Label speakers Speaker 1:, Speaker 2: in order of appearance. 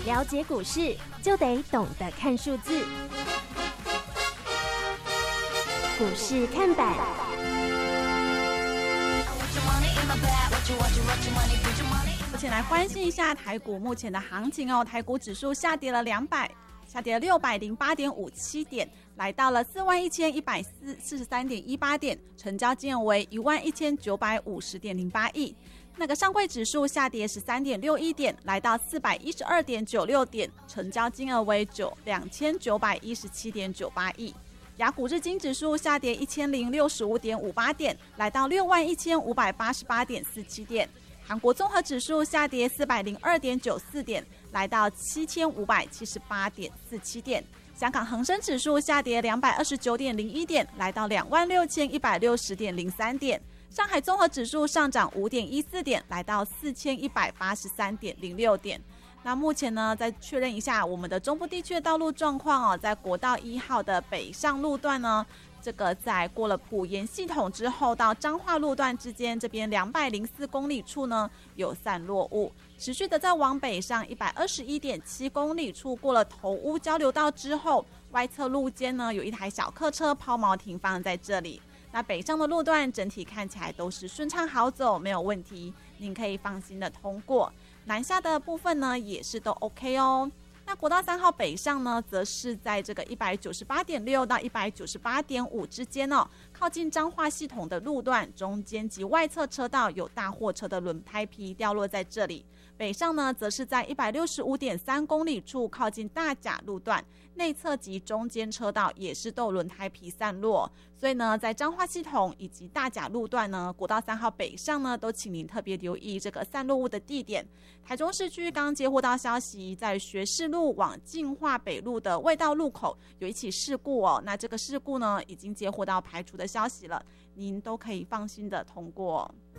Speaker 1: 了解股市就得懂得看数字。股市看板，
Speaker 2: 而且来关心一下台股目前的行情哦。台股指数下跌了608.57点，来到了41143.18点，成交金额为11950.08亿。那个上柜指数下跌13.61点，来到412.96点，成交金额为2917.98亿。亚股日经指数下跌1065.58点，来到61588.47点。韩国综合指数下跌402.94点，来到7578.47点。香港恒生指数下跌229.01点，来到26160.03点。上海综合指数上涨5.14点，来到4183.06点。那目前呢，再确认一下我们的中部地区的道路状况哦，在国道1号的北上路段呢，这个在过了埔盐系统之后到彰化路段之间，这边204公里处呢有散落物，持续的在往北上121.7公里处过了头屋交流道之后，外侧路肩呢有一台小客车抛锚停放在这里。那北上的路段整体看起来都是顺畅好走，没有问题，您可以放心的通过。南下的部分呢也是都 OK 哦。那国道3号北上呢，则是在这个198.6到198.5之间哦，靠近彰化系统的路段中间及外侧车道有大货车的轮胎皮掉落在这里。北上呢，则是在165.3公里处靠近大甲路段，内侧及中间车道也是都有轮胎皮散落。所以呢，在彰化系统以及大甲路段呢，国道3号北上呢，都请您特别留意这个散落物的地点。台中市区刚接获到消息，在学士路往净化北路的卫道路口有一起事故哦。那这个事故呢，已经接获到排除的消息了，您都可以放心的通过。